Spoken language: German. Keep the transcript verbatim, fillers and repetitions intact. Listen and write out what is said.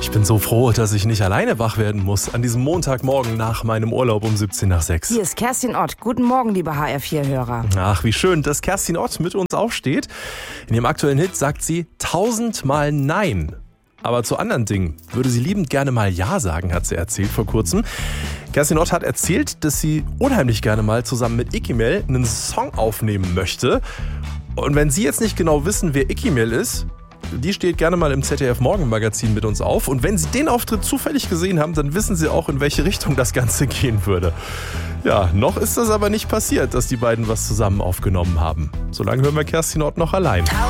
Ich bin so froh, dass ich nicht alleine wach werden muss an diesem Montagmorgen nach meinem Urlaub um siebzehn nach sechs. Hier ist Kerstin Ott. Guten Morgen, liebe H R vier Hörer. Ach, wie schön, dass Kerstin Ott mit uns aufsteht. In ihrem aktuellen Hit sagt sie tausendmal Nein. Aber zu anderen Dingen würde sie liebend gerne mal Ja sagen, hat sie erzählt vor kurzem. Kerstin Ott hat erzählt, dass sie unheimlich gerne mal zusammen mit Ikimel einen Song aufnehmen möchte. Und wenn Sie jetzt nicht genau wissen, wer Ikimel ist, die steht gerne mal im Z D F Morgenmagazin mit uns auf. Und wenn Sie den Auftritt zufällig gesehen haben, dann wissen Sie auch, in welche Richtung das Ganze gehen würde. Ja, noch ist das aber nicht passiert, dass die beiden was zusammen aufgenommen haben. Solange hören wir Kerstin Ott noch allein.